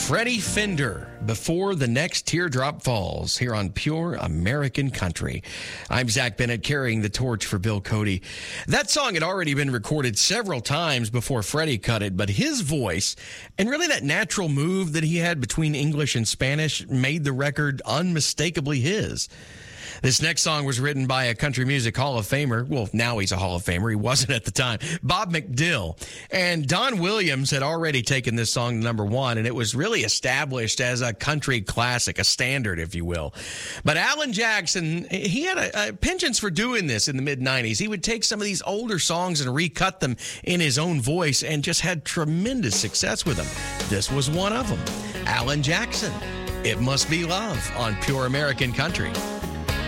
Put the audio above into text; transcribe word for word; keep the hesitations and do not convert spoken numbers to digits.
Freddie Fender, Before the Next Teardrop Falls, here on Pure American Country. I'm Zach Bennett, carrying the torch for Bill Cody. That song had already been recorded several times before Freddie cut it, but his voice and really that natural move that he had between English and Spanish made the record unmistakably his. This next song was written by a country music Hall of Famer. Well, now he's a Hall of Famer. He wasn't at the time. Bob McDill. And Don Williams had already taken this song to number one, and it was really established as a country classic, a standard, if you will. But Alan Jackson, he had a, a penchant for doing this in the mid nineties. He would take some of these older songs and recut them in his own voice and just had tremendous success with them. This was one of them. Alan Jackson, It Must Be Love on Pure American Country.